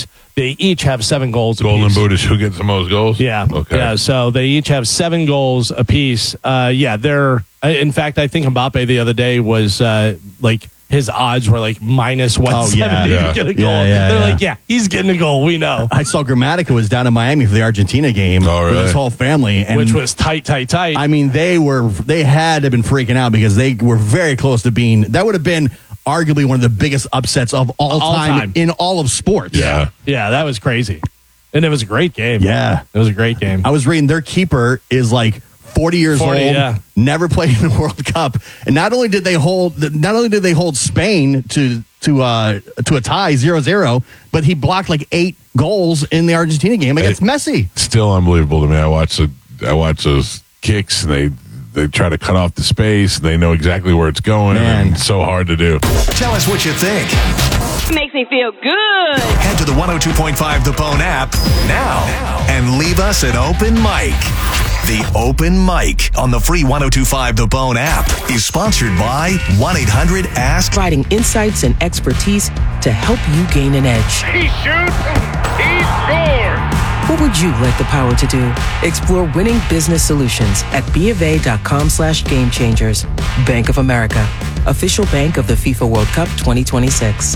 They each have 7 goals Golden apiece. Boot is who gets the most goals? Yeah. Okay. Yeah, so they each have 7 goals apiece. They're in fact, I think Mbappe the other day was his odds were like minus 170 to get a goal. They're he's getting a goal. We know. I saw Grammatica was down in Miami for the Argentina game with his whole family, and which was tight. I mean, they had to have been freaking out because they were very close to being. That would have been arguably one of the biggest upsets of all time in all of sports. Yeah, that was crazy, and it was a great game. Yeah, it was a great game. I was reading their keeper is like 40 years old, never played in the World Cup, and not only did they hold Spain to a tie 0-0, but he blocked like 8 goals in the Argentina game against Messi. Still unbelievable to me. I watch those kicks, and they try to cut off the space. They know exactly where it's going, and it's so hard to do. Tell us what you think. Makes me feel good. Head to the 102.5 The Bone app now and leave us an open mic. The Open Mic on the free 102.5 The Bone app is sponsored by 1-800-ASK. Providing insights and expertise to help you gain an edge. He shoots. He scores. What would you like the power to do? Explore winning business solutions at BofA.com/gamechangers. Bank of America, official bank of the FIFA World Cup 2026.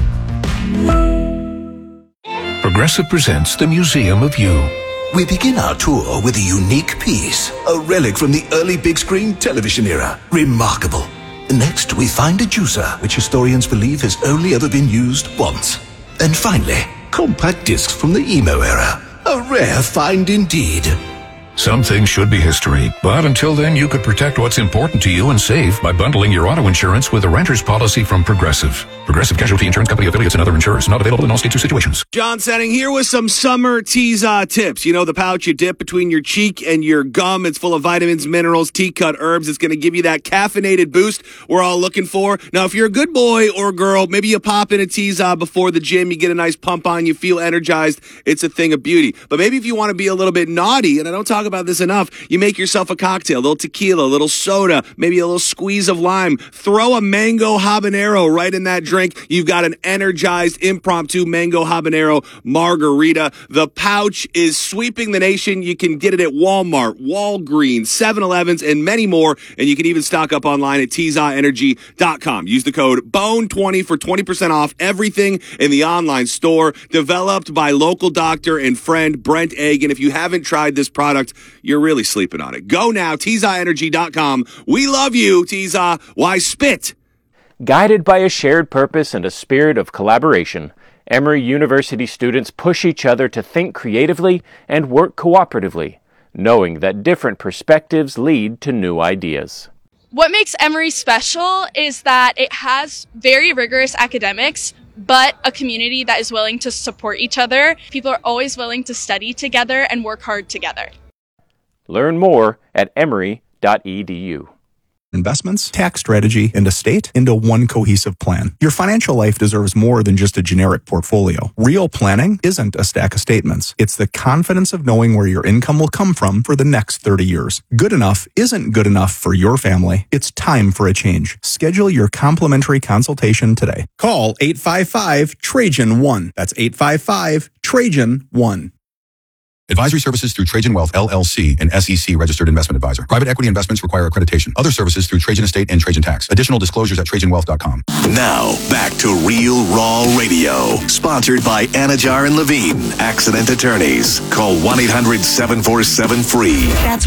Progressive presents the Museum of You. We begin our tour with a unique piece, a relic from the early big screen television era. Remarkable. Next, we find a juicer, which historians believe has only ever been used once. And finally, compact discs from the emo era. A rare find indeed. Some things should be history, but until then, you could protect what's important to you and save by bundling your auto insurance with a renter's policy from Progressive. Progressive Casualty Insurance Company affiliates and other insurers. Not available in all states or situations. John Setting here with some summer Tease tips. You know the pouch you dip between your cheek and your gum. It's full of vitamins, minerals, tea-cut herbs. It's going to give you that caffeinated boost we're all looking for. Now, if you're a good boy or girl, maybe you pop in a Tease before the gym. You get a nice pump on. You feel energized. It's a thing of beauty. But maybe if you want to be a little bit naughty, and I don't talk about this enough, you make yourself a cocktail, a little tequila, a little soda, maybe a little squeeze of lime. Throw a mango habanero right in that drink. You've got an energized impromptu mango habanero margarita. The pouch is sweeping the nation. You can get it at Walmart, Walgreens, 7-Elevens, and many more. And you can even stock up online at TeaseEnergy.com. Use the code BONE20 for 20% off everything in the online store. Developed by local doctor and friend Brent Egg. And if you haven't tried this product, you're really sleeping on it. Go now, TeaseEnergy.com. We love you, Tease. Why spit? Guided by a shared purpose and a spirit of collaboration, Emory University students push each other to think creatively and work cooperatively, knowing that different perspectives lead to new ideas. What makes Emory special is that it has very rigorous academics, but a community that is willing to support each other. People are always willing to study together and work hard together. Learn more at emory.edu. Investments, tax strategy, and estate into one cohesive plan. Your financial life deserves more than just a generic portfolio. Real planning isn't a stack of statements. It's the confidence of knowing where your income will come from for the next 30 years. Good enough isn't good enough for your family. It's time for a change. Schedule your complimentary consultation today. Call 855-TRAJAN-1. That's 855-TRAJAN-1. Advisory services through Trajan Wealth, LLC, an SEC registered investment advisor. Private equity investments require accreditation. Other services through Trajan Estate and Trajan Tax. Additional disclosures at TrajanWealth.com. Now, back to Real Raw Radio. Sponsored by Anajar and Levine, accident attorneys. Call 1-800-747-FREE. That's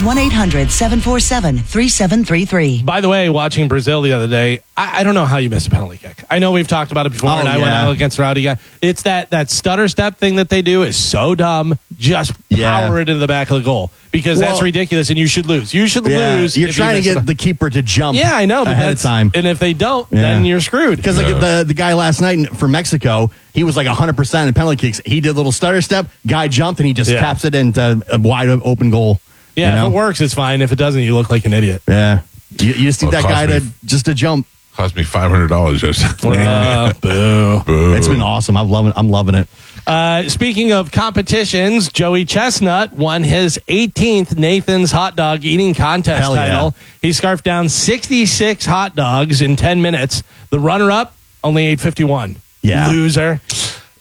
1-800-747-3733. By the way, watching Brazil the other day, I don't know how you miss a penalty kick. I know we've talked about it before, and I went out against Rowdy guy. It's that stutter step thing that they do is so dumb. Just power it into the back of the goal because that's ridiculous, and you should lose. You should lose. You're trying to get the keeper to jump. Yeah, I know, but ahead of time. And if they don't, then you're screwed. Because the guy last night for Mexico, he was like 100% in penalty kicks. He did a little stutter step. Guy jumped, and he just taps it into a wide open goal. Yeah, if it works, it's fine. If it doesn't, you look like an idiot. Yeah, you just need that guy to jump. Cost me $500 just. Boo. It's been awesome. I'm loving it. Speaking of competitions, Joey Chestnut won his 18th Nathan's Hot Dog Eating Contest title. He scarfed down 66 hot dogs in 10 minutes. The runner-up, only 851. Yeah. Loser.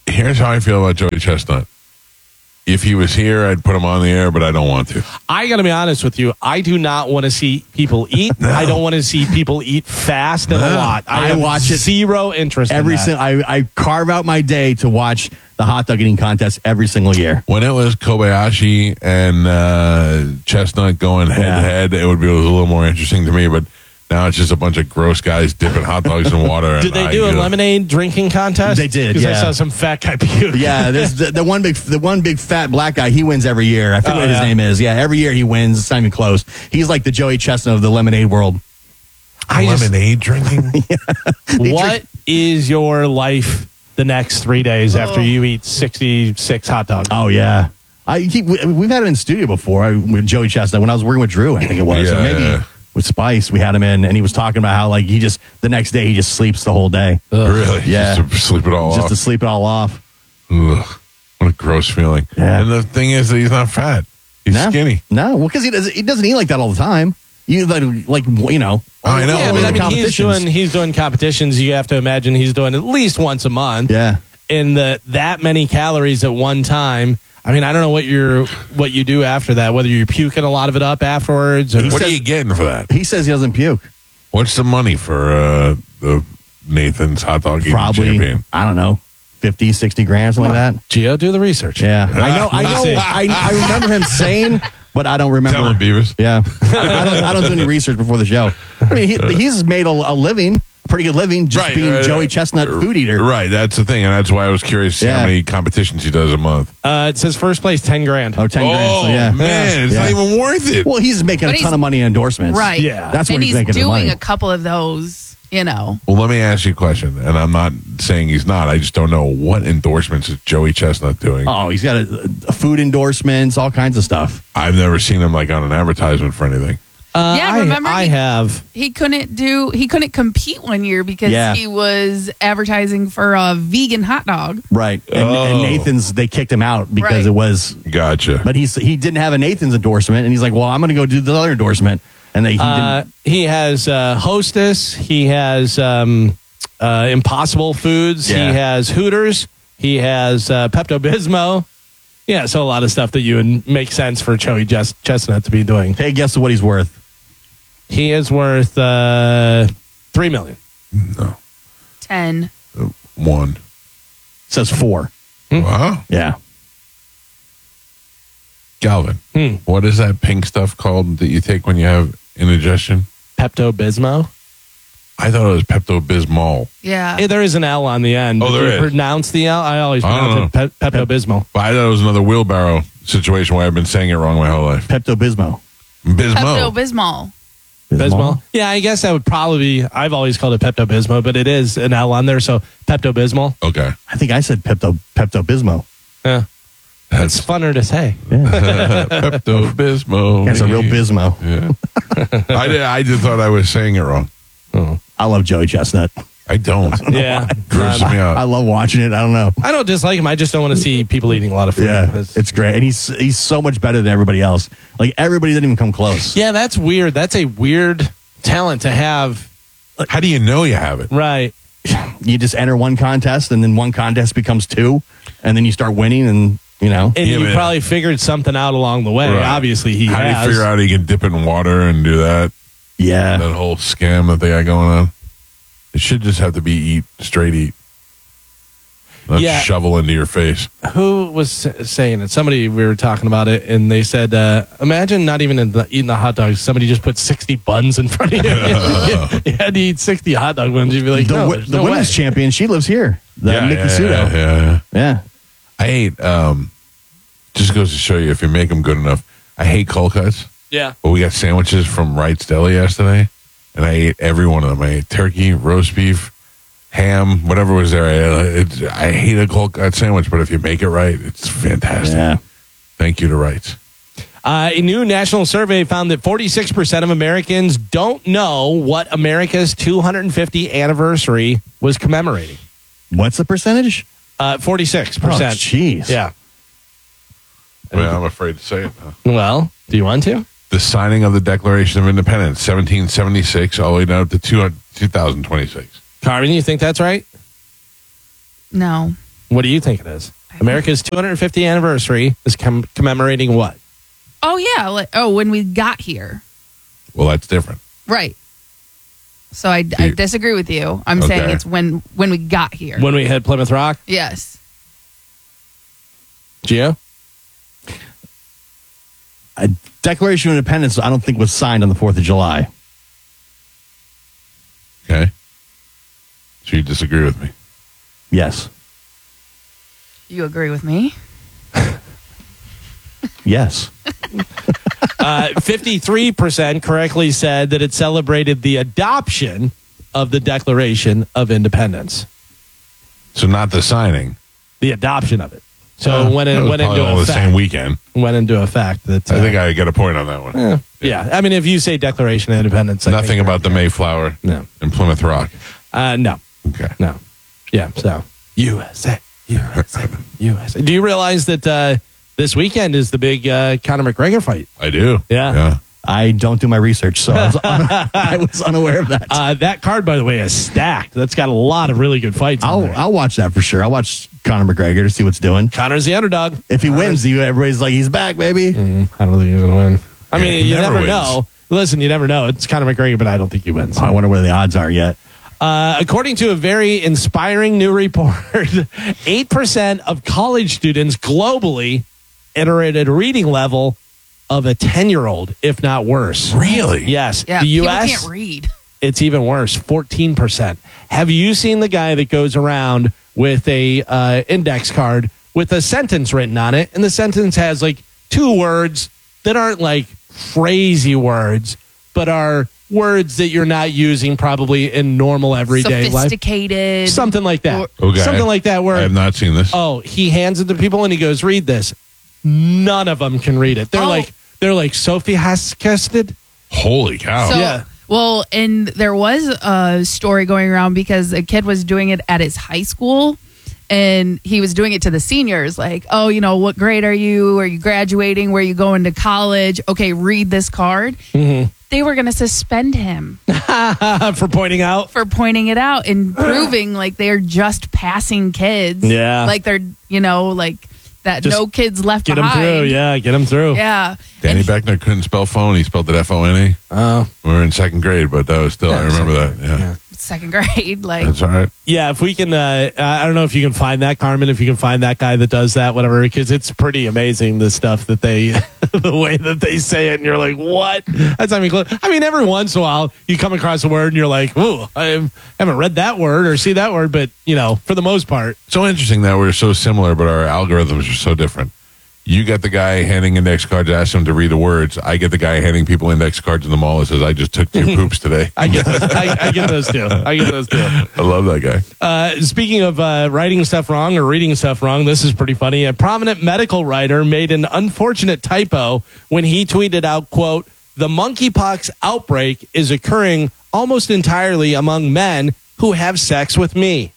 Here's how I feel about Joey Chestnut. If he was here, I'd put him on the air, but I don't want to. I got to be honest with you. I do not want to see people eat. No. I don't want to see people eat fast and a lot. I watch it. Zero interest every in that. I carve out my day to watch the hot dog eating contest every single year. When it was Kobayashi and Chestnut going head-to-head, it would be a little more interesting to me, but now it's just a bunch of gross guys dipping hot dogs in water. Did they do a lemonade drinking contest? They did. Because I saw some fat guy puke. Yeah, there's the one big fat black guy. He wins every year. I forget what his name is. Yeah, every year he wins. It's not even close. He's like the Joey Chestnut of the lemonade world. Lemonade drinking. What is your life the next 3 days after you eat 66 hot dogs? Oh yeah, we've had it in studio before with Joey Chestnut when I was working with Drew. I think it was. Yeah, or maybe with Spice, we had him in, and he was talking about how like the next day he just sleeps the whole day. Really? Yeah, just to sleep it all off. Just to sleep it all off. Ugh, what a gross feeling. Yeah. And the thing is that he's not fat. He's skinny. No, well, because he doesn't eat like that all the time. You like you know. I know. Yeah, but I mean, he's doing competitions. You have to imagine he's doing at least once a month. Yeah. In that many calories at one time. I mean, I don't know what you do after that. Whether you're puking a lot of it up afterwards. Or What are you getting for that? He says he doesn't puke. What's the money for the Nathan's hot dog eating champion? I don't know, 50, 60 grand, something like that. Gio, do the research. Yeah, I remember him saying, but I don't remember. Tell him, Beavis. Yeah, I don't do any research before the show. I mean, he's made a living, a pretty good living, just being Joey Chestnut food eater. Right, that's the thing, and that's why I was curious to see how many competitions he does a month. It says first place, 10 grand. Oh, 10 grand. Oh, So, yeah. man, it's not even worth it. Well, he's making a ton of money in endorsements. Right. Yeah. That's what and he's making the money. doing a couple of those, you know. Well, let me ask you a question, and I'm not saying he's not. I just don't know what endorsements is Joey Chestnut doing. Oh, he's got a food endorsements, all kinds of stuff. I've never seen him like on an advertisement for anything. Remember I have. He couldn't compete one year because he was advertising for a vegan hot dog. Right. And Nathan's, they kicked him out because it was. Gotcha. But he didn't have a Nathan's endorsement, and he's like, well, I'm going to go do the other endorsement. And he didn't. He has Hostess. He has Impossible Foods. Yeah. He has Hooters. He has Pepto-Bismol. Yeah, so a lot of stuff that you would make sense for Joey Chestnut to be doing. Hey, guess what he's worth? He is worth $3 million. No. 10. 1. Says 4. Wow. Yeah. Galvin, what is that pink stuff called that you take when you have indigestion? Pepto-Bismol? I thought it was Pepto-Bismol. Yeah. Hey, there is an L on the end. Oh, there If you is. pronounce the L. I always pronounce it Pepto-Bismol. But I thought it was another wheelbarrow situation where I've been saying it wrong my whole life. Pepto-Bismol. Bismol. Pepto-Bismol. Bismol? Yeah, I guess that would probably be, I've always called it Pepto-Bismol, but it is an L on there, so Pepto-Bismol. Okay. I think I said Pepto-Bismol. Yeah. That's funner to say. Pepto-Bismol. That's a real Bismo. Yeah. I just thought I was saying it wrong. Oh. I love Joey Chestnut. I don't. Yeah. Grosses me out. I love watching it. I don't know. I don't dislike him. I just don't want to see people eating a lot of food. Yeah, it's great. And he's so much better than everybody else. Like, everybody didn't even come close. Yeah, that's weird. That's a weird talent to have. How do you know you have it? Right. You just enter one contest, and then one contest becomes 2, and then you start winning, and you know. And you probably figured something out along the way. Right. Obviously, he How has. do you figure out he can dip it in water and do that? Yeah. That whole scam that they got going on. It should just have to be straight eat. Not shovel into your face. Who was saying it? Somebody, we were talking about it, and they said, imagine not even eating the hot dogs. Somebody just put 60 buns in front of you. You had to eat 60 hot dog buns. You'd be like, the women's champion, she lives here. Nikki Sudo. Yeah. I hate, just goes to show you, if you make them good enough. I hate cold cuts. Yeah. But we got sandwiches from Wright's Deli yesterday, and I ate every one of them. I ate turkey, roast beef, ham, whatever was there. I hate a cold cut sandwich, but if you make it right, it's fantastic. Yeah. Thank you to Wright's. A new national survey found that 46% of Americans don't know what America's 250th anniversary was commemorating. What's the percentage? 46%. Oh, jeez. Yeah. Well, I'm afraid to say it. Well, do you want to? The signing of the Declaration of Independence, 1776, all the way down to 2026. Carmen, you think that's right? No. What do you think it is? America's 250th anniversary is commemorating what? Oh, yeah. When we got here. Well, that's different. Right. So I disagree with you. I'm saying it's when we got here. When we hit Plymouth Rock? Yes. Gio? A Declaration of Independence, I don't think was signed on the 4th of July. Okay. So you disagree with me? Yes. You agree with me? Yes. 53% correctly said that it celebrated the adoption of the Declaration of Independence. So not the signing. The adoption of it. So went into all effect. The same weekend. Went into effect. That, I think I get a point on that one. Yeah. I mean, if you say Declaration of Independence. Nothing about the Mayflower in Plymouth Rock. No. Okay. No. Yeah, so. USA. USA. Do you realize that this weekend is the big Conor McGregor fight? I do. Yeah. I don't do my research, so I was unaware of that. That card, by the way, is stacked. That's got a lot of really good fights. I'll watch that for sure. I'll watch Conor McGregor to see what's doing. Conor's the underdog. If he wins, everybody's like, he's back, baby. I don't think he's going to win. I mean, you never know. Listen, you never know. It's Conor McGregor, but I don't think he wins. I wonder where the odds are yet. According to a very inspiring new report, 8% of college students globally enter at a reading level of a 10-year-old, if not worse. Really? Yes. Yeah, the U.S. people can't read. It's even worse, 14%. Have you seen the guy that goes around with a index card with a sentence written on it? And the sentence has like 2 words that aren't like crazy words, but are words that you're not using probably in normal everyday life. Sophisticated. Something like that. Okay. Something like that where I have not seen this. Oh, he hands it to people and he goes, read this. None of them can read it. They're like Sophie Haskested. Holy cow. So, yeah. Well, and there was a story going around because a kid was doing it at his high school. And he was doing it to the seniors, like, oh, what grade are you? Are you graduating? Where are you going to college? Okay, read this card. Mm-hmm. They were going to suspend him for pointing it out and proving like they're just passing kids. Yeah, like they're like that. Just no kids left get behind. Get them through. Yeah, get them through. Yeah. Danny Beckner couldn't spell phone. He spelled it F-O-N-E. Oh, we were in 2nd grade, but that was still. I remember that. Yeah. 2nd grade, like that's all right. Yeah, if we can, I don't know if you can find that, Carmen. If you can find that guy that does that, whatever, because it's pretty amazing the stuff that they, the way that they say it, and you're like, what? That's not even close. I mean, every once in a while you come across a word and you're like, ooh, I haven't read that word or see that word, but for the most part, so interesting that we're so similar, but our algorithms are so different. You get the guy handing index cards, ask him to read the words. I get the guy handing people index cards in the mall and says, I just took 2 poops today. I get those. I get those too. I love that guy. Speaking of writing stuff wrong or reading stuff wrong, this is pretty funny. A prominent medical writer made an unfortunate typo when he tweeted out, quote, the monkeypox outbreak is occurring almost entirely among men who have sex with me.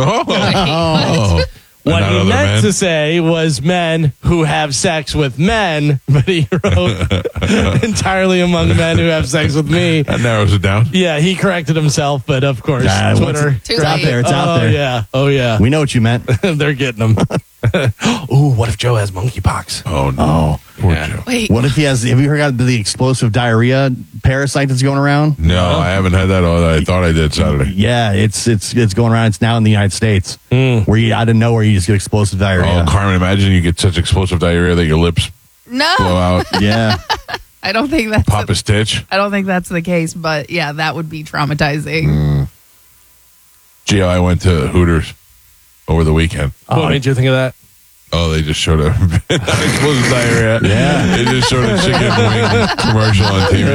Oh. What he meant to say was men who have sex with men, but he wrote entirely among men who have sex with me. That narrows it down. Yeah, he corrected himself, but of course, Twitter. It's out there. It's out there. Yeah. Oh, yeah. We know what you meant. They're getting them. Ooh, what if Joe has monkeypox? Oh, no. Poor Joe. Wait. What if he has, have you heard about the explosive diarrhea parasite that's going around? No, I haven't had that. I thought I did Saturday. Yeah, it's going around. It's now in the United States where you out of nowhere you just get explosive diarrhea. Oh, Carmen, imagine you get such explosive diarrhea that your lips blow out. Yeah. I don't think that's Pop a stitch. I don't think that's the case, but yeah, that would be traumatizing. Gio, I went to Hooters over the weekend. What made you think of that? Oh, they just showed a explosive diarrhea. Yeah. They just showed a chicken wing commercial on TV.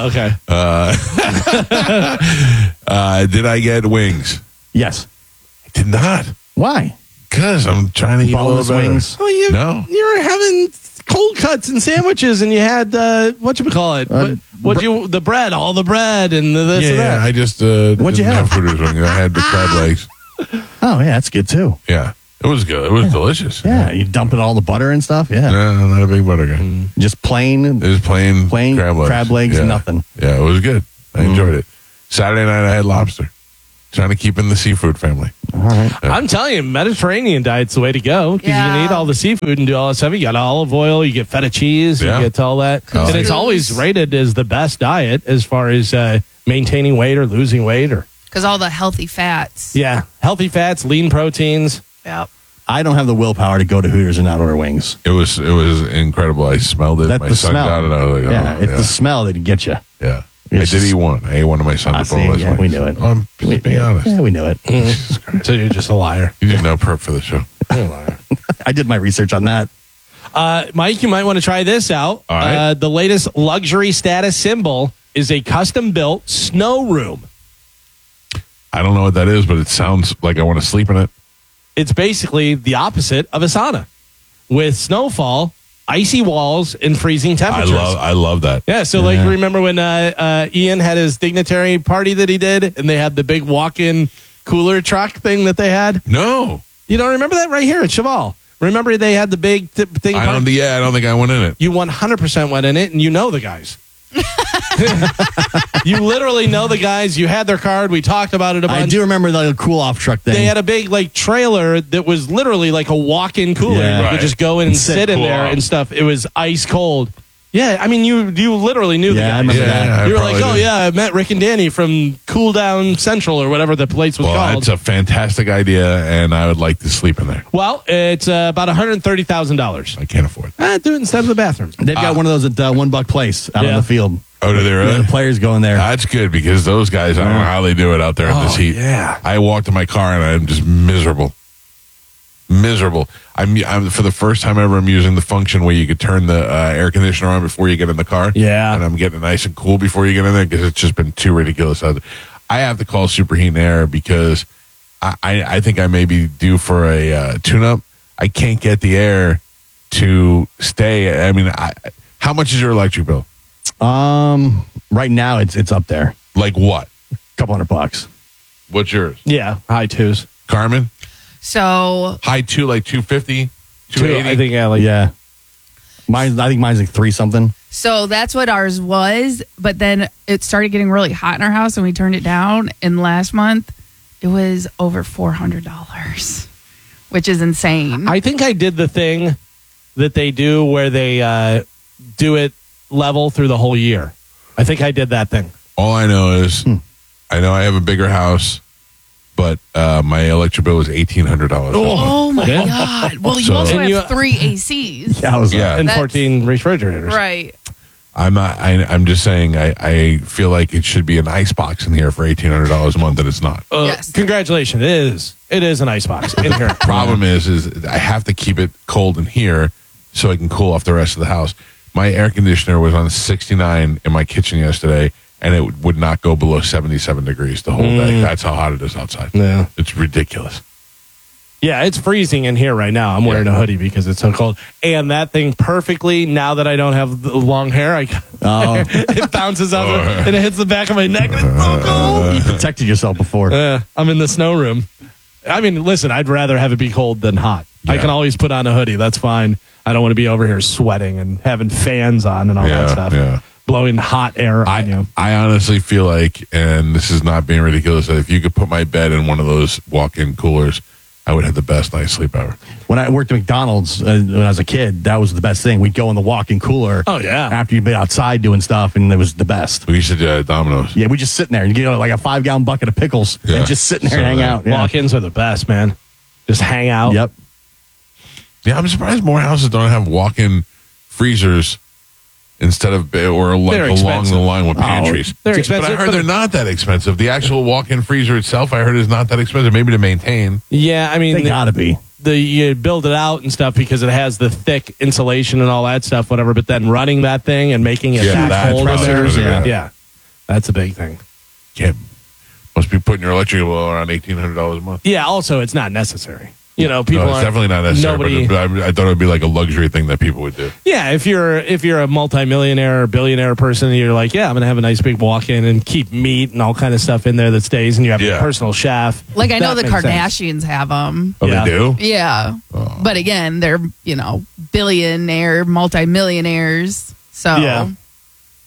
Okay. Did I get wings? Yes. I did not. Why? Because I'm trying to eat boneless wings. Oh, No. You're having cold cuts and sandwiches, and you had whatchamacallit? The bread, all the bread, and this and that. I just What'd you have? Hooters wings. I had the crab legs. Oh, yeah, that's good too. Yeah. It was good. It was delicious. Yeah, you dump in all the butter and stuff. Yeah. No, not a big butter guy. Just plain. It was plain crab legs, yeah. nothing. Yeah, it was good. I enjoyed it. Saturday night I had lobster. Trying to keep in the seafood family. All right. I'm telling you, Mediterranean diet's the way to go because you can eat all the seafood and do all that stuff. You got olive oil, you get feta cheese, you get all that. And it's always rated as the best diet as far as maintaining weight or losing weight. Because all the healthy fats. Yeah, healthy fats, lean proteins. Yep. I don't have the willpower to go to Hooters and not order wings. It was incredible. I smelled it. That's My the son smell. got it. I was like, It's the smell that gets you. Yeah. I did eat one. I ate one of my son's boneless wings. We knew it. I'm just being honest. Yeah, we knew it. So you're just a liar. You didn't know prep for the show. You're a liar. I did my research on that. Mike, you might want to try this out. All right. The latest luxury status symbol is a custom-built snow room. I don't know what that is, but it sounds like I want to sleep in it. It's basically the opposite of a sauna with snowfall, icy walls, and freezing temperatures. I love that. Yeah, so like remember when Ian had his dignitary party that he did and they had the big walk-in cooler truck thing that they had? No. You don't remember that? Right here at Cheval. Remember they had the big thing? I don't think I went in it. You 100% went in it and you know the guys. You literally know the guys. You had their card. We talked about it a bunch. I do remember the cool-off truck thing. They had a big trailer that was literally like a walk-in cooler. Yeah. You could just go in and sit in cool there off. and stuff. It was ice cold. Yeah, I mean, you literally knew the guys. I remember that. You were like, probably did. I met Rick and Danny from Cool Down Central or whatever the place was Well, called. it's a fantastic idea, and I would like to sleep in there. Well, it's about $130,000. I can't afford it. Do it instead of the bathroom. They've got one of those at $1 place out on the field. Oh, do they really? The players go in there. That's good because those guys, I don't know how they do it out there in this heat. Yeah. I walked in my car and I'm just miserable. I'm for the first time ever, I'm using the function where you could turn the air conditioner on before you get in the car. Yeah. And I'm getting it nice and cool before you get in there because it's just been too ridiculous. I have to call Superheat and Air because I think I may be due for a tune-up. I can't get the air to stay. I mean, how much is your electric bill? Right now it's up there. Like what? Couple $100. What's yours? Yeah, high twos. Carmen? So High two, like 250, 280. I think Yeah. I think mine's like 3 something. So that's what ours was, but then it started getting really hot in our house and we turned it down. And last month it was over $400, which is insane. I think I did the thing that they do where they do it level through the whole year. I think I did that thing. All I know is I know I have a bigger house, but my electric bill was $1,800. Oh my Yeah. God. Well, you So- also And have 3 ACs. Yeah, And That's- 14 refrigerators. Right. I'm not. I'm just saying. I feel like it should be an ice box in here for $1,800 a month, and it's not. Yes. Congratulations. It is an icebox in here. Problem is I have to keep it cold in here so I can cool off the rest of the house. My air conditioner was on 69 in my kitchen yesterday, and it would not go below 77 degrees the whole day. That's how hot it is outside. Yeah. It's ridiculous. Yeah, it's freezing in here right now. I'm wearing a hoodie because it's so cold. And that thing perfectly, now that I don't have the long hair, it bounces up and it hits the back of my neck. It's so cold. You protected yourself before. I'm in the snow room. I mean, listen, I'd rather have it be cold than hot. I can always put on a hoodie. That's fine. I don't want to be over here sweating and having fans on and all that stuff. Yeah. Blowing hot air on you. I honestly feel like, and this is not being ridiculous, that if you could put my bed in one of those walk-in coolers, I would have the best night's sleep ever. When I worked at McDonald's when I was a kid, that was the best thing. We'd go in the walk-in cooler. Oh, yeah. After you'd been outside doing stuff, and it was the best. We used to do that at Domino's. Yeah, we just sit in there and get like a 5-gallon bucket of pickles and just sit in there and hang out. Yeah. Walk-ins are the best, man. Just hang out. Yep. Yeah, I'm surprised more houses don't have walk-in freezers instead of, or like They're along expensive. the line with pantries. They're But expensive, I heard but- they're not that expensive. The actual walk-in freezer itself, I heard, is not that expensive. Maybe to maintain. Yeah, I mean, They gotta be. You build it out and stuff because it has the thick insulation and all that stuff, whatever. But then running that thing and making it Yeah, that that's cold in probably there, what it is. yeah, that's a big thing. Must be putting your electric bill around $1,800 a month. Yeah, also it's not necessary. You know, people No, it's aren't definitely not necessary. Nobody, But I thought it would be like a luxury thing that people would do. yeah, if you're a multimillionaire or billionaire person, and you're like, yeah, I'm gonna have a nice big walk-in and keep meat and all kind of stuff in there that stays, and you have a personal chef. Like I know That the makes sense. Kardashians have them. Oh, they do? Yeah. But again, they're, billionaire, multimillionaires. So Yeah.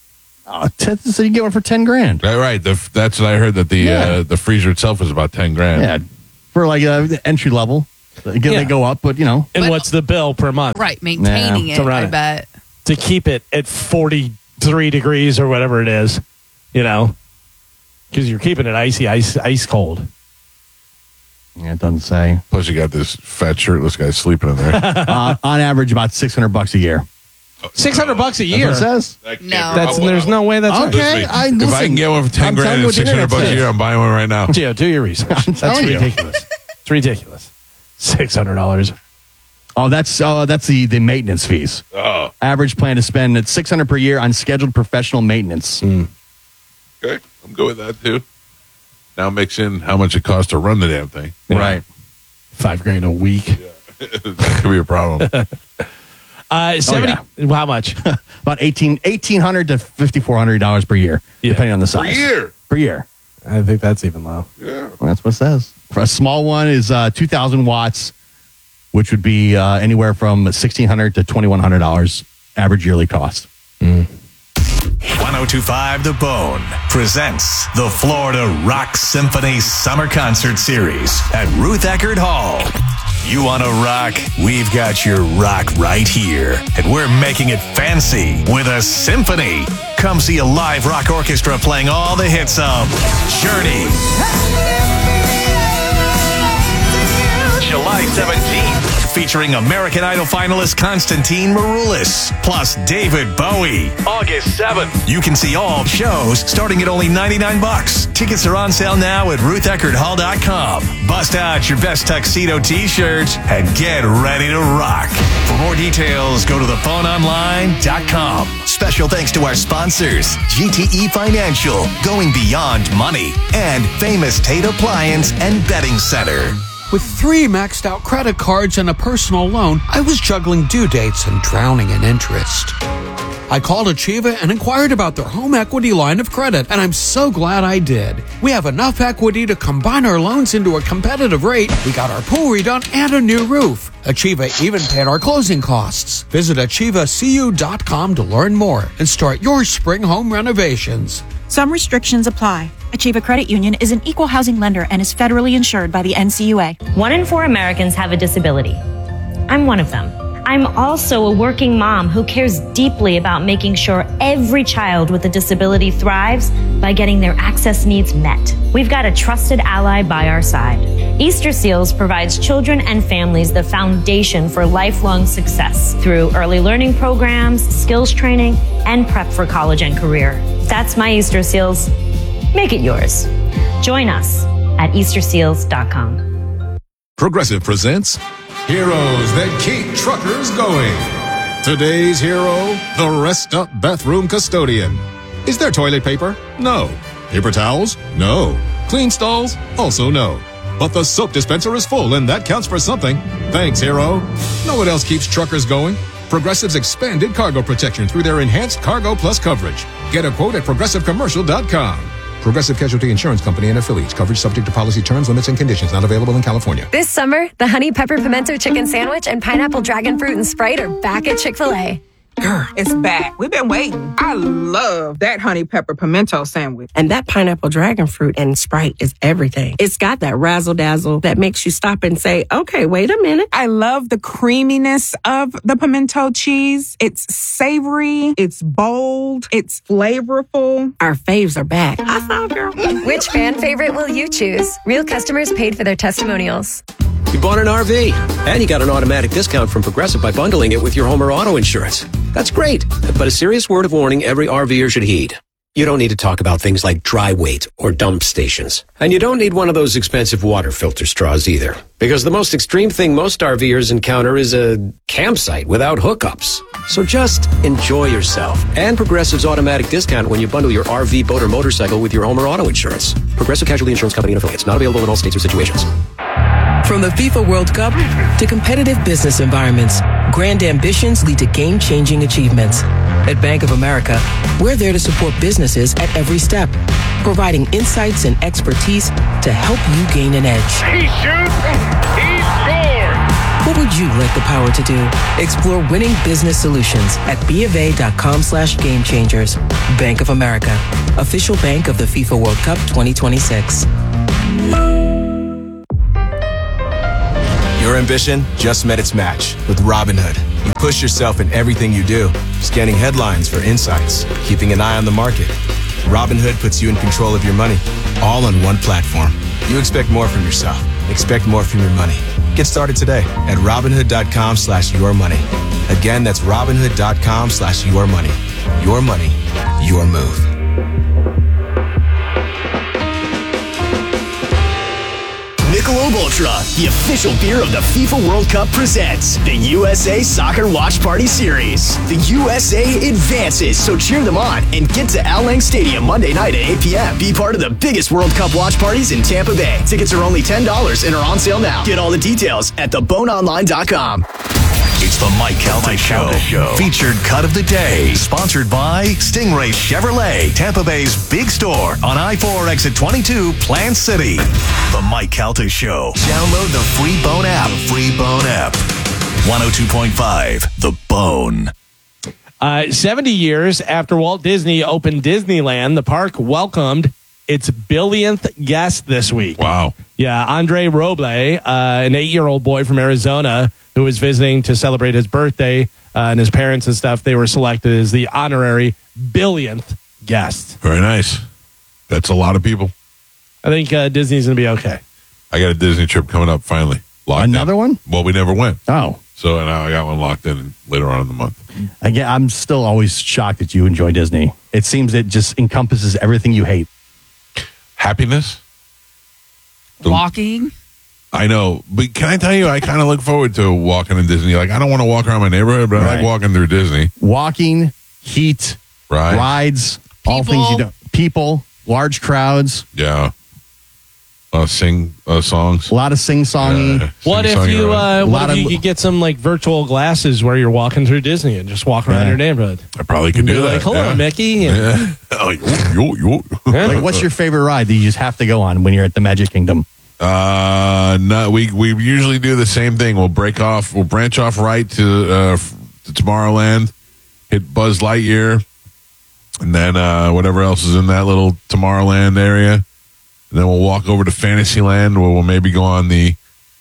So you get one for $10,000. Right. That's what I heard, that the freezer itself is about $10,000. Yeah, for like entry level. Again, they go up, but And what's the bill per month? Right, maintaining it, I bet. To keep it at 43 degrees or whatever it is, because you're keeping it ice cold. Yeah, it doesn't say. Plus, you got this fat shirtless guy sleeping in there. On average, about $600 a year. $600 a year. That's what it says. There's no way that's okay. If I can get one for $10,000 and $600 a year, I'm buying one right now. Gio, do your research. That's ridiculous. It's ridiculous. $600. Oh, that's the maintenance fees. Oh, average plan to spend at $600 per year on scheduled professional maintenance. Okay, I'm good with that too. Now mix in how much it costs to run the damn thing. Right, $5,000 a week. That could be a problem. 70. How much? About $1,800 to $5,400 per year, depending on the size. Per year. I think that's even low. Yeah, well, that's what it says. For a small one is 2,000 watts, which would be anywhere from $1,600 to $2,100 average yearly cost. 1025 The Bone presents the Florida Rock Symphony Summer Concert Series at Ruth Eckerd Hall. You want to rock? We've got your rock right here. And we're making it fancy with a symphony. Come see a live rock orchestra playing all the hits of Journey, July 17th, featuring American Idol finalist Konstantin Maroulis, plus David Bowie, August 7th. You can see all shows starting at only $99. Tickets are on sale now at RuthEckerdHall.com. Bust out your best tuxedo t-shirts and get ready to rock. For more details, go to thephoneonline.com. Special thanks to our sponsors, GTE Financial, going beyond money, and Famous Tate Appliance and Betting Center. With 3 maxed out credit cards and a personal loan, I was juggling due dates and drowning in interest. I called Achieva and inquired about their home equity line of credit, and I'm so glad I did. We have enough equity to combine our loans into a competitive rate. We got our pool redone and a new roof. Achieva even paid our closing costs. Visit AchievaCU.com to learn more and start your spring home renovations. Some restrictions apply. Achieva Credit Union is an equal housing lender and is federally insured by the NCUA. 1 in 4 Americans have a disability. I'm one of them. I'm also a working mom who cares deeply about making sure every child with a disability thrives by getting their access needs met. We've got a trusted ally by our side. Easter Seals provides children and families the foundation for lifelong success through early learning programs, skills training, and prep for college and career. That's my Easter Seals. Make it yours. Join us at EasterSeals.com. Progressive presents Heroes That Keep Truckers Going. Today's hero, the Rest Up Bathroom Custodian. Is there toilet paper? No. Paper towels? No. Clean stalls? Also no. But the soap dispenser is full, and that counts for something. Thanks, hero. Know what else keeps truckers going? Progressive's expanded cargo protection through their enhanced Cargo Plus coverage. Get a quote at ProgressiveCommercial.com. Progressive Casualty Insurance Company and affiliates. Coverage subject to policy terms, limits, and conditions. Not available in California. This summer, the Honey Pepper Pimento Chicken Sandwich and Pineapple Dragon Fruit and Sprite are back at Chick-fil-A. Girl, it's back. We've been waiting. I love that Honey Pepper Pimento Sandwich. And that Pineapple Dragon Fruit and Sprite is everything. It's got that razzle-dazzle that makes you stop and say, okay, wait a minute. I love the creaminess of the pimento cheese. It's savory. It's bold. It's flavorful. Our faves are back. I saw, girl. Which fan favorite will you choose? Real customers paid for their testimonials. You bought an RV, and you got an automatic discount from Progressive by bundling it with your home or auto insurance. That's great, but a serious word of warning every RVer should heed. You don't need to talk about things like dry weight or dump stations. And you don't need one of those expensive water filter straws either. Because the most extreme thing most RVers encounter is a campsite without hookups. So just enjoy yourself. And Progressive's automatic discount when you bundle your RV, boat, or motorcycle with your home or auto insurance. Progressive Casualty Insurance Company and affiliates. Not available in all states or situations. From the FIFA World Cup to competitive business environments, grand ambitions lead to game-changing achievements. At Bank of America, we're there to support businesses at every step, providing insights and expertise to help you gain an edge. He shoots, he scores! What would you like the power to do? Explore winning business solutions at BofA.com/gamechangers. Bank of America, official bank of the FIFA World Cup 2026. Your ambition just met its match with Robinhood. You push yourself in everything you do, scanning headlines for insights, keeping an eye on the market. Robinhood puts you in control of your money, all on one platform. You expect more from yourself. Expect more from your money. Get started today at Robinhood.com/yourmoney. Again, that's Robinhood.com/yourmoney. Your money, your move. Michelob Ultra, the official beer of the FIFA World Cup, presents the USA Soccer Watch Party Series. The USA advances, so cheer them on and get to Al Lang Stadium Monday night at 8 p.m. Be part of the biggest World Cup watch parties in Tampa Bay. Tickets are only $10 and are on sale now. Get all the details at theboneonline.com. It's the Mike Calta Show. Featured cut of the day. Sponsored by Stingray Chevrolet, Tampa Bay's big store on I-4 exit 22, Plant City. The Mike Calta Show. Download the free Bone app. 102.5 The Bone. 70 years after Walt Disney opened Disneyland, the park welcomed its billionth guest this week. Wow. Yeah, Andre Roble, an 8-year-old boy from Arizona who was visiting to celebrate his birthday, and his parents and stuff, they were selected as the honorary billionth guest. Very nice. That's a lot of people. I think Disney's going to be okay. I got a Disney trip coming up finally. Another one? Well, we never went. Oh. So now I got one locked in later on in the month. Again, I'm still always shocked that you enjoy Disney. It seems it just encompasses everything you hate. Happiness? Walking. I know, but can I tell you, I kind of look forward to walking in Disney. Like, I don't want to walk around my neighborhood, but I like walking through Disney. Walking, heat, rides, all things you don't. People, large crowds. Yeah. Sing songs. A lot of sing-songy. What if you could get some like virtual glasses where you're walking through Disney and just walk around your neighborhood? I probably could do that. Like, hello, Mickey. Yeah. Like, what's your favorite ride that you just have to go on when you're at the Magic Kingdom? No, we usually do the same thing. We'll branch off right to Tomorrowland, hit Buzz Lightyear, and then whatever else is in that little Tomorrowland area. And then we'll walk over to Fantasyland, where we'll maybe go on the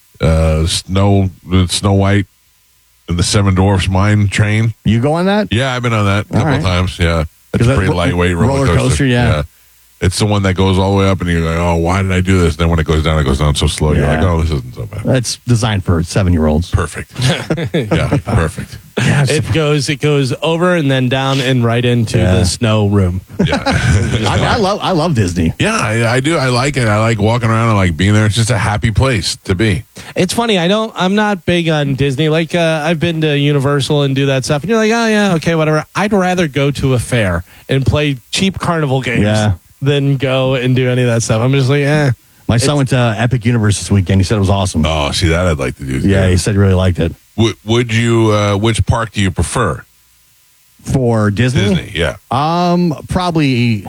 Snow White and the Seven Dwarfs Mine Train. You go on that? Yeah, I've been on that a couple of times. Yeah, it's a pretty lightweight roller coaster. Yeah. It's the one that goes all the way up, and you're like, oh, why did I do this? Then when it goes down so slow. You're like, oh, this isn't so bad. It's designed for 7-year-olds. Perfect. Yeah, perfect. Yes. It goes over and then down and right into the snow room. Yeah. I love Disney. Yeah, I do. I like it. I like walking around and like being there. It's just a happy place to be. It's funny. I'm not big on Disney. Like I've been to Universal and do that stuff, and you're like, oh yeah, okay, whatever. I'd rather go to a fair and play cheap carnival games than go and do any of that stuff. I'm just like, My son went to Epic Universe this weekend. He said it was awesome. Oh, see, that I'd like to do. Yeah, he said he really liked it. Would you? Which park do you prefer for Disney? Disney, yeah. Probably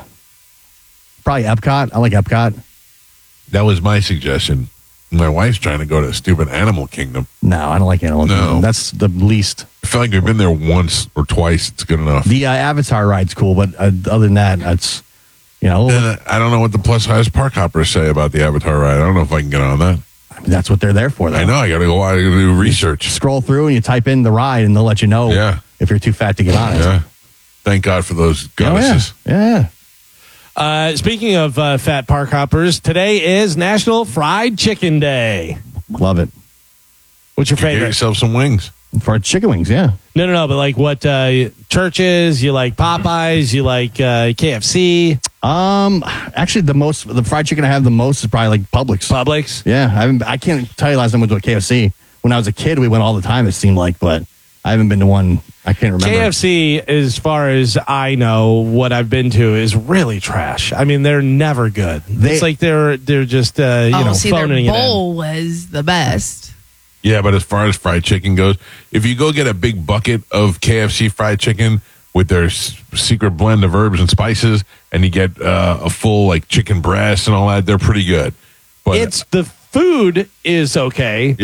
Epcot. I like Epcot. That was my suggestion. My wife's trying to go to Stupid Animal Kingdom. No, I don't like Animal Kingdom. That's the least. I feel like we've been there once or twice. It's good enough. The Avatar ride's cool, but other than that, that's. I don't know what the plus size park hoppers say about the Avatar ride. I don't know if I can get on that. I mean, that's what they're there for, though. I know. I got to go out and do research. Scroll through and you type in the ride, and they'll let you know if you're too fat to get on it. Yeah. Thank God for those goddesses. Yeah. Speaking of fat park hoppers, today is National Fried Chicken Day. Love it. What's your favorite? Get yourself some wings. Fried chicken wings, yeah. No, but like what Church's, you like Popeyes, you like KFC? Actually, the fried chicken I have the most is probably like Publix. Publix? Yeah, I can't tell you last time I went to a KFC. When I was a kid, we went all the time, it seemed like, but I haven't been to one. I can't remember. KFC, as far as I know, what I've been to is really trash. I mean, they're never good. It's like they're just phoning their bowl was the best. Yeah, but as far as fried chicken goes, if you go get a big bucket of KFC fried chicken with their secret blend of herbs and spices, and you get a full like chicken breast and all that, they're pretty good. But the food is okay. Yeah.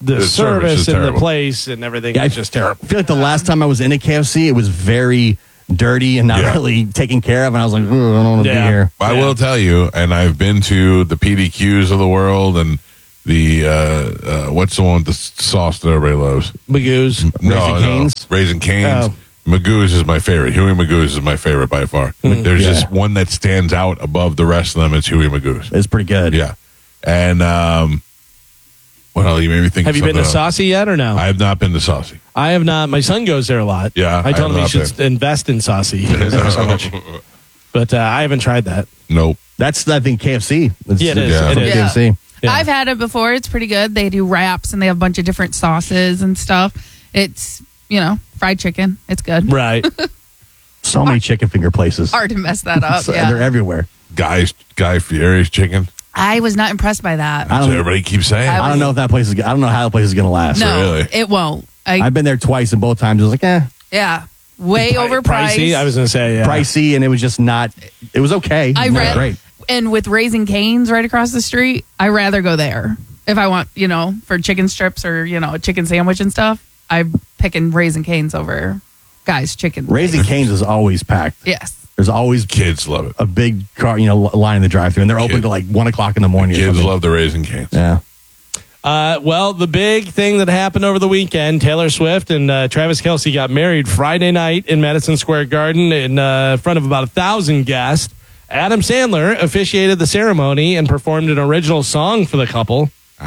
the service is and the terrible. place and everything is just terrible. I feel like the last time I was in a KFC, it was very dirty and not really taken care of, and I was like, "Ugh, I don't want to be here." I will tell you, and I've been to the PDQs of the world and the what's the one with the sauce that everybody loves? Magoo's. Raising Cane's. Oh. Magoo's is my favorite. Huey Magoo's is my favorite by far. There's just one that stands out above the rest of them. It's Huey Magoo's. It's pretty good. Yeah. And what else? You made me think. Have of you been to something else. Saucy yet or no? I have not been to Saucy. I have not. My son goes there a lot. Yeah, I told I him he have should not invest in Saucy. There's so much. But I haven't tried that. Nope. That's, I think, KFC. It's, Yeah, it is. From It is. KFC. I've had it before. It's pretty good. They do wraps and they have a bunch of different sauces and stuff. It's, fried chicken. It's good. Right. So many chicken finger places. Hard to mess that up. So- Yeah. They're everywhere. Guy Fieri's chicken. I was not impressed by that. That's what everybody keeps saying. I don't know if that place is. I don't know how the place is going to last. No, it won't. I've been there twice, and both times it was like, Yeah. Way overpriced. Pricey. I was going to say, yeah. pricey, and it was just not. It was okay. I Not read, great. and with Raising Cane's right across the street, I rather go there if I want, for chicken strips or a chicken sandwich and stuff. I'm picking Raising Cane's over Guy's Chicken. Raising Cane's is always packed. Yes. There's always kids love it. A big car, line in the drive-thru, and they're open to like 1:00 in the morning. Kids love the Raising Cane's. Yeah. Well, the big thing that happened over the weekend, Taylor Swift and Travis Kelce got married Friday night in Madison Square Garden in front of about 1,000 guests. Adam Sandler officiated the ceremony and performed an original song for the couple.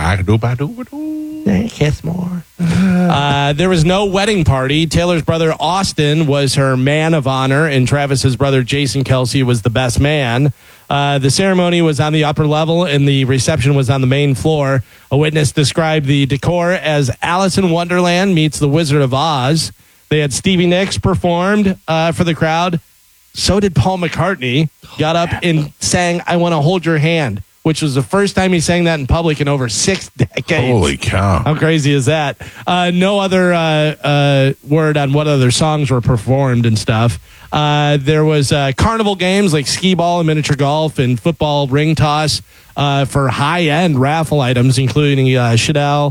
Kiss more. There was no wedding party. Taylor's brother Austin was her man of honor, and Travis's brother Jason Kelce was the best man. The ceremony was on the upper level, and the reception was on the main floor. A witness described the decor as Alice in Wonderland meets the Wizard of Oz. They had Stevie Nicks performed for the crowd. So did Paul McCartney. Got up and sang "I Want to Hold Your Hand," which was the first time he sang that in public in over 6 decades. Holy cow. How crazy is that? No other word on what other songs were performed and stuff. There was carnival games like skee ball and miniature golf and football ring toss for high-end raffle items, including Chanel,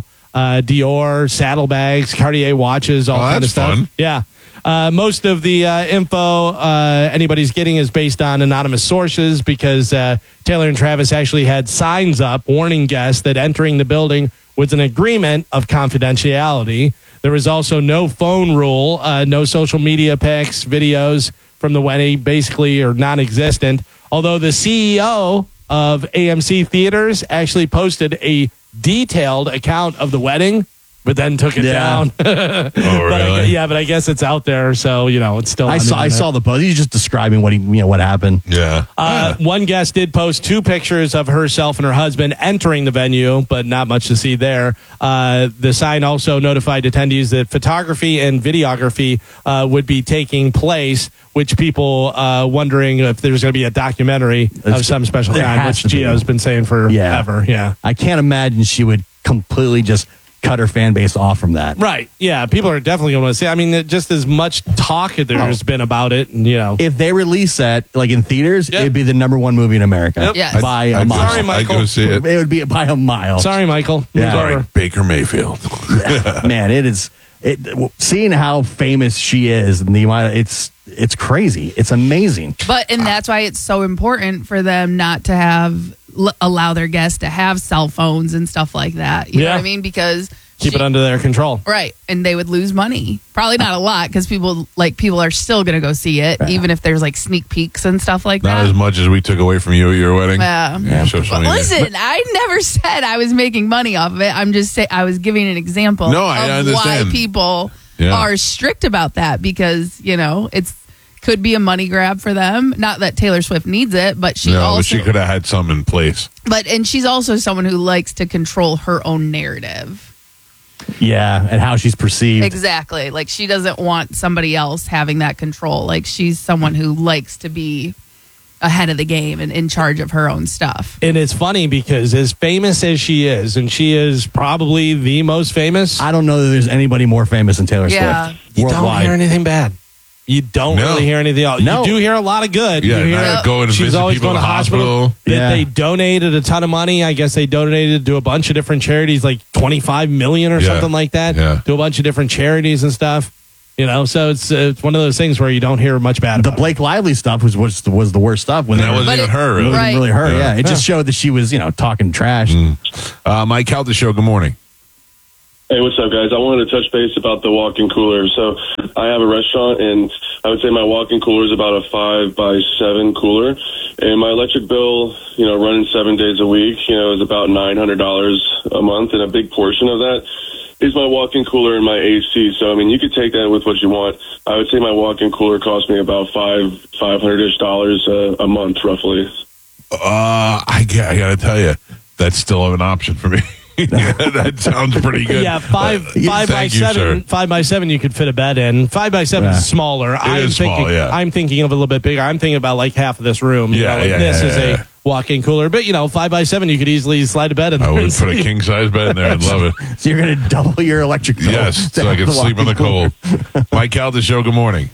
Dior, saddlebags, Cartier watches, all kind of that's stuff. fun. Yeah. Most of the info anybody's getting is based on anonymous sources because Taylor and Travis actually had signs up warning guests that entering the building was an agreement of confidentiality. There was also no phone rule, no social media pics, videos from the wedding basically are non-existent. Although the CEO of AMC Theaters actually posted a detailed account of the wedding, but then took it down. Oh, really? But I guess it's out there, so it's still. I saw the post. He's just describing what happened. Yeah. One guest did post 2 pictures of herself and her husband entering the venue, but not much to see there. The sign also notified attendees that photography and videography would be taking place, which people wondering if there's going to be a documentary of some special kind, which Gio's been saying forever. Yeah. I can't imagine she would completely just cut her fan base off from that. Right. Yeah. People are definitely going to see. I mean, just as much talk there's been about it. And, if they release that like in theaters, it'd be the #1 movie in America. Yep. Yes. By a mile. Sorry, Michael. I'd go see it. It would be by a mile. Sorry, Michael. Yeah. Sorry, Baker Mayfield. Man, it is. Seeing how famous she is and the amount, it's crazy. It's amazing. And that's why it's so important for them not to allow their guests to have cell phones and stuff like that. You know what I mean? Because keep it under their control. Right. And they would lose money. Probably not a lot because people are still going to go see it, even if there's like sneak peeks and stuff like Not that. as much as we took away from you at your wedding. Yeah. Social media. Listen, I never said I was making money off of it. I'm just saying I was giving an example No, I of understand. why people Yeah. are strict about that because, it's could be a money grab for them. Not that Taylor Swift needs it, but she but she could have had some in place. and she's also someone who likes to control her own narrative. Yeah, and how she's perceived. Exactly. Like she doesn't want somebody else having that control. Like she's someone who likes to be ahead of the game and in charge of her own stuff. And it's funny because as famous as she is, and she is probably the most famous. I don't know that there's anybody more famous than Taylor Yeah. Swift. You don't Worldwide. hear anything bad. You don't really hear anything else. No. You do hear a lot of good. Yeah, you hear not going to she's visit always people going in to the hospital. That they donated a ton of money. I guess they donated to a bunch of different charities, like $25 million or something like that, to a bunch of different charities and stuff. You know, so it's one of those things where you don't hear much bad about. The Blake Lively stuff was the worst stuff. When that wasn't even her. Really. It wasn't really her. Yeah, it just showed that she was talking trash. Mike Calda Show. Good morning. Hey, what's up, guys? I wanted to touch base about the walk-in cooler. So I have a restaurant, and I would say my walk-in cooler is about a 5x7 cooler. And my electric bill, running 7 days a week, is about $900 a month. And a big portion of that is my walk-in cooler and my AC. So, I mean, you could take that with what you want. I would say my walk-in cooler cost me about $500-ish a month, roughly. I got to tell you, that's still an option for me. Yeah, that sounds pretty good. Yeah, 5x7 you could fit a bed in. 5x7 is smaller. I'm thinking of a little bit bigger. I'm thinking about like half of this room. This is a walk-in cooler, but 5x7 you could easily slide a bed in there. I would put a king size bed in there. I'd love it. So you're going to double your electric bill. Yes, so I can sleep in the cold. Mike Calda Show. Good morning.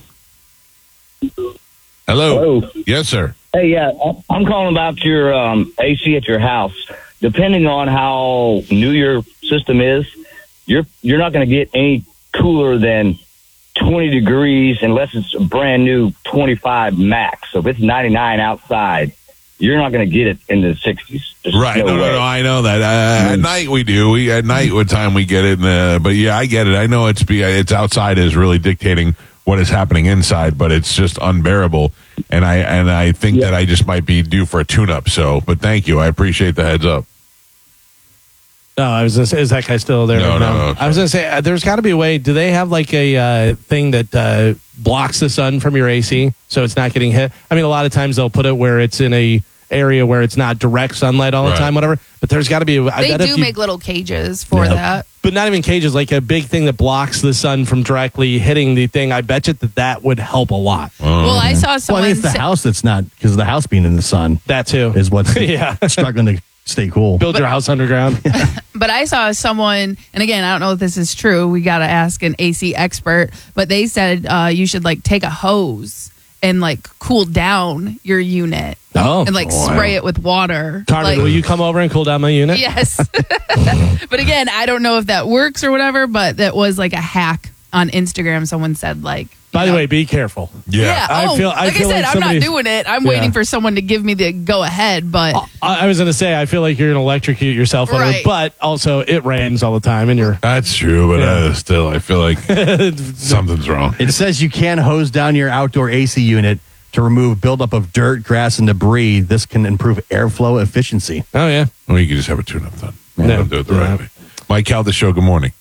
Hello. Yes, sir. Hey, yeah, I'm calling about your AC at your house. Depending on how new your system is, you're not going to get any cooler than 20 degrees unless it's a brand new 25 max. So if it's 99 outside, you're not going to get it in the 60s. Right. No, I know that. At night we do. At night what time we get it. But yeah, I get it. I know it's outside is really dictating what is happening inside, but it's just unbearable. And I think that I just might be due for a tune-up. So, but thank you. I appreciate the heads up. No, I was going to say, is that guy still there? No. I was going to say, there's got to be a way. Do they have like a thing that blocks the sun from your AC so it's not getting hit? I mean, a lot of times they'll put it where it's in a area where it's not direct sunlight all the time, whatever. But there's got to be They do make little cages for that. But not even cages, like a big thing that blocks the sun from directly hitting the thing. I bet you that would help a lot. Well, I saw someone... Well, it's the house that's not, because of the house being in the sun. That too. Is what's struggling to stay cool. Build your house underground. But I saw someone, and again, I don't know if this is true. We got to ask an AC expert. But they said you should take a hose and cool down your unit. Oh, and spray it with water. Carmen, will you come over and cool down my unit? Yes. But again, I don't know if that works or whatever, but that was a hack on Instagram. Someone said by the way, be careful. Yeah. I feel I said, I'm not doing it. I'm waiting for someone to give me the go ahead, but I was going to say, I feel like you're going to electrocute yourself on it, but also it rains all the time and you're... That's true, but still, I feel like something's wrong. It says you can hose down your outdoor AC unit to remove buildup of dirt, grass, and debris. This can improve airflow efficiency. Oh, yeah. Well, you can just have a tune-up done. Don't do it the right way. Mike Calda Show, good morning.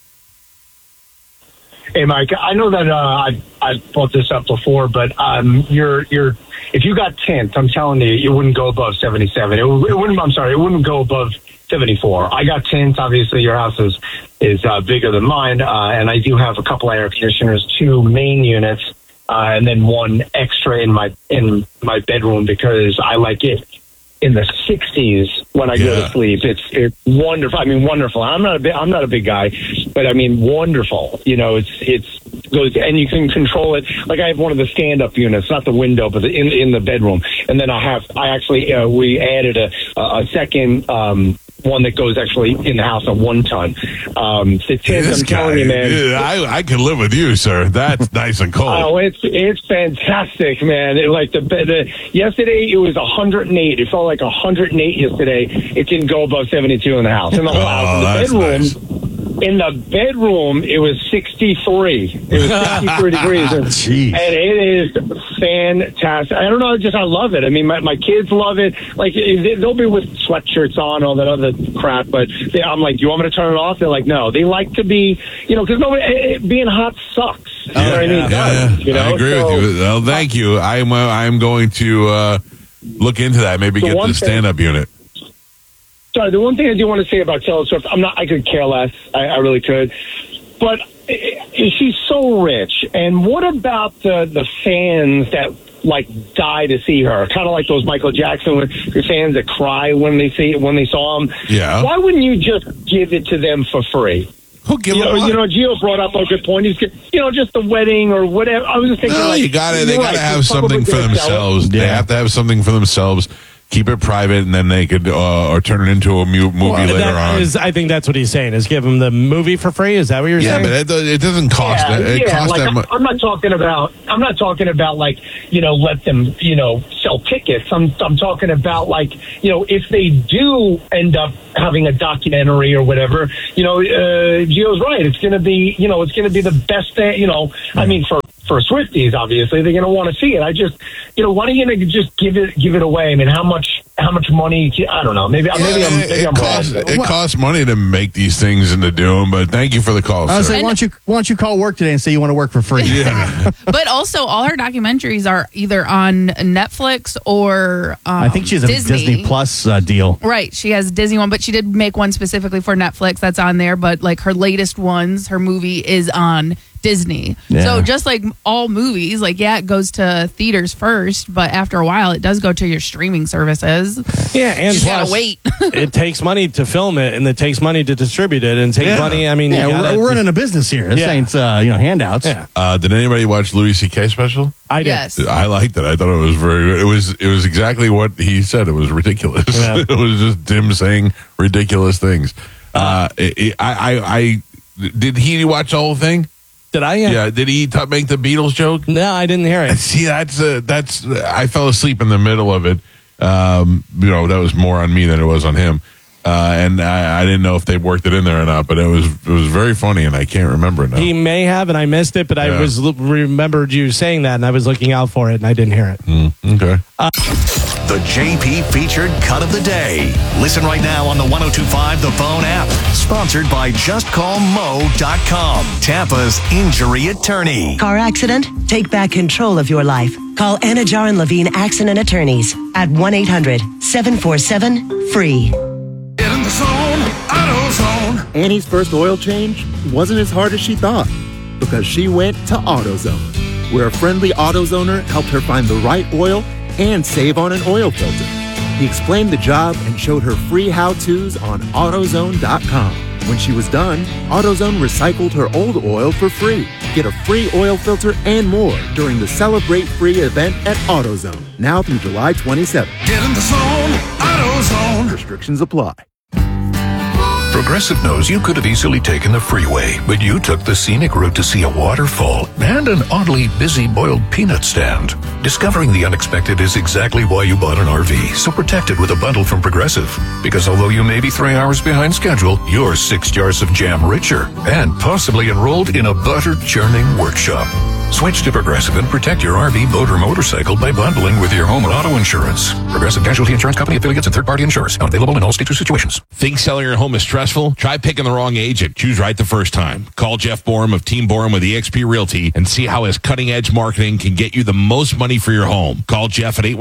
Hey, Mike, I know that I brought this up before, but if you got tint, I'm telling you, it wouldn't go above 77. It wouldn't go above 74. I got tint. Obviously, your house is bigger than mine, and I do have a couple air conditioners, 2 main units, and then 1 extra in my bedroom because I like it in the 60s when I go to sleep. It's wonderful. I mean, wonderful. I'm not a big guy, but I mean, wonderful. It's goes, and you can control it. Like I have one of the stand-up units, not the window, but in the bedroom. And then we added a second one that goes actually in the house, a 1-ton. I'm telling you, man. I can live with you, sir. That's nice and cold. Oh, it's fantastic, man. Yesterday it was 108. It felt like 108 yesterday. It didn't go above 72 in the house. In the whole house. In the bedroom. Nice. In the bedroom, it was 63. It was 63 degrees. And it is fantastic. I don't know, I love it. I mean, my kids love it. They'll be with sweatshirts on, all that other crap, but I'm like, do you want me to turn it off? They're like, no. They like to be, because being hot sucks. You know what I mean? I agree with you. Well, thank you. I'm going to look into that. Maybe get the stand-up unit. Sorry, the one thing I do want to say about Taylor Swift, I could care less. I really could. But she's so rich. And what about the fans that die to see her? Kind of like those Michael Jackson fans that cry when they saw him. Yeah. Why wouldn't you just give it to them for free? Gio brought up a good point. He's, just the wedding or whatever. I was just thinking, they got to have something for themselves. They have to have something for themselves. Keep it private, and then they could or turn it into a movie later on. I think that's what he's saying. Is give them the movie for free? Is that what you're saying? Yeah, but it doesn't cost. It costs that much. I'm not talking about let them sell tickets. I'm talking about if they do end up having a documentary or whatever. Gio's right. It's going to be the best thing. I mean for Swifties, obviously they're going to want to see it. I just, why don't you just give it away? I mean, how much money? I don't know. Maybe I'm wrong. It costs money to make these things and to do them. But thank you for the call. I was saying, why don't you call work today and say you want to work for free? Yeah. But also, all her documentaries are either on Netflix or I think she has a Disney Plus deal. Right, she has Disney one, but she did make one specifically for Netflix that's on there. But her latest ones, her movie is on Disney. Yeah. So just like all movies, it goes to theaters first, but after a while it does go to your streaming services. Yeah, and you plus, gotta wait. It takes money to film it, and it takes money to distribute it, and it takes money. I mean, we're running a business here. This ain't handouts. Yeah. Did anybody watch Louis C.K. special? I did. Yes. I liked it. I thought it was very good. It was exactly what he said. It was ridiculous. Yeah. It was just Tim saying ridiculous things. Did he watch the whole thing? Did I? Yeah. Did he make the Beatles joke? No, I didn't hear it. See, that's. I fell asleep in the middle of it. That was more on me than it was on him. And I didn't know if they worked it in there or not, but it was very funny, and I can't remember it now. He may have, and I missed it, but I remembered you saying that, and I was looking out for it, and I didn't hear it. Okay. The JP featured cut of the day. Listen right now on the 102.5 The Phone app. Sponsored by JustCallMo.com, Tampa's injury attorney. Car accident? Take back control of your life. Call Anajar and Levine Accident Attorneys at 1-800-747-FREE. Get in the zone, AutoZone. Annie's first oil change wasn't as hard as she thought because she went to AutoZone, where a friendly AutoZoner helped her find the right oil and save on an oil filter. He explained the job and showed her free how-tos on AutoZone.com. When she was done, AutoZone recycled her old oil for free. Get a free oil filter and more during the Celebrate Free event at AutoZone, now through July 27th. Get in the zone, AutoZone. Restrictions apply. Progressive knows you could have easily taken the freeway, but you took the scenic route to see a waterfall and an oddly busy boiled peanut stand. Discovering the unexpected is exactly why you bought an RV, so protect it with a bundle from Progressive. Because although you may be 3 hours behind schedule, you're 6 jars of jam richer and possibly enrolled in a butter churning workshop. Switch to Progressive and protect your RV, boat, or motorcycle by bundling with your home and auto insurance. Progressive Casualty Insurance Company affiliates and third-party insurers. Not available in all states or situations. Think selling your home is stressful? Try picking the wrong agent. Choose right the first time. Call Jeff Borum of Team Borum with eXp Realty and see how his cutting-edge marketing can get you the most money for your home. Call Jeff at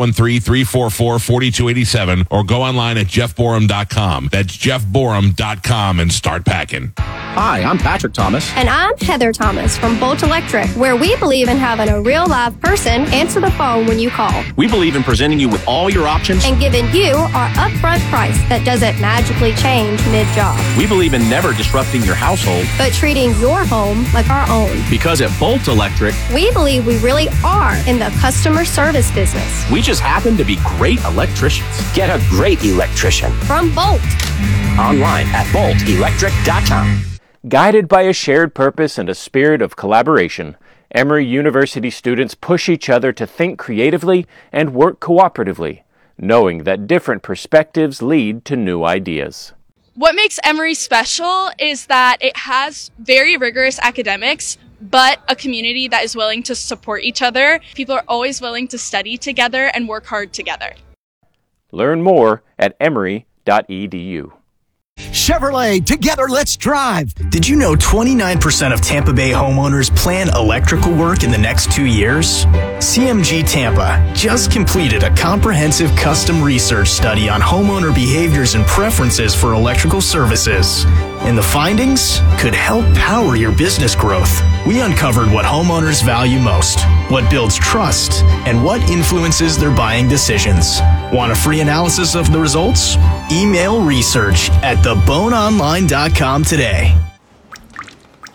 813-344-4287 or go online at jeffborum.com. That's jeffborum.com and start packing. Hi, I'm Patrick Thomas. And I'm Heather Thomas from Bolt Electric, where we believe in having a real live person answer the phone when you call. We believe in presenting you with all your options and giving you our upfront price that doesn't magically change mid-job. We believe in never disrupting your household, but treating your home like our own. Because at Bolt Electric, we believe we really are in the customer service business. We just happen to be great electricians. Get a great electrician from Bolt. Online at boltelectric.com. Guided by a shared purpose and a spirit of collaboration, Emory University students push each other to think creatively and work cooperatively, knowing that different perspectives lead to new ideas. What makes Emory special is that it has very rigorous academics, but a community that is willing to support each other. People are always willing to study together and work hard together. Learn more at emory.edu. Chevrolet, together let's drive. Did you know 29% of Tampa Bay homeowners plan electrical work in the next 2 years? CMG Tampa just completed a comprehensive custom research study on homeowner behaviors and preferences for electrical services. And the findings could help power your business growth. We uncovered what homeowners value most, what builds trust, and what influences their buying decisions. Want a free analysis of the results? Email research at theboneonline.com today.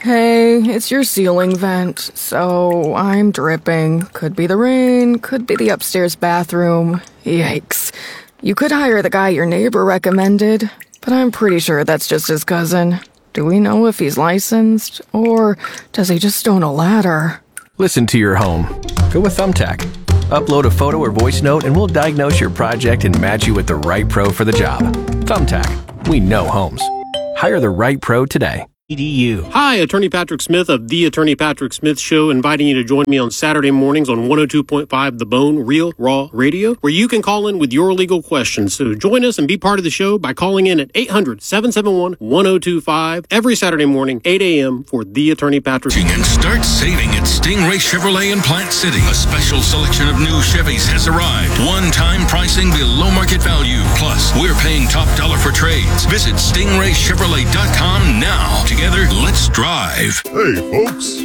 Hey, it's your ceiling vent, so I'm dripping. Could be the rain, could be the upstairs bathroom. Yikes. You could hire the guy your neighbor recommended, but I'm pretty sure that's just his cousin. Do we know if he's licensed, or does he just own a ladder? Listen to your home. Go with Thumbtack. Upload a photo or voice note and we'll diagnose your project and match you with the right pro for the job. Thumbtack. We know homes. Hire the right pro today. Hi, Attorney Patrick Smith of The Attorney Patrick Smith Show, inviting you to join me on Saturday mornings on 102.5 The Bone, Real Raw Radio, where you can call in with your legal questions. So join us and be part of the show by calling in at 800-771-1025 every Saturday morning, 8 a.m. for The Attorney Patrick. And start saving at Stingray Chevrolet in Plant City. A special selection of new Chevys has arrived. One-time pricing below market value. Plus, we're paying top dollar for trades. Visit StingrayChevrolet.com now. Together, let's drive. Hey, folks.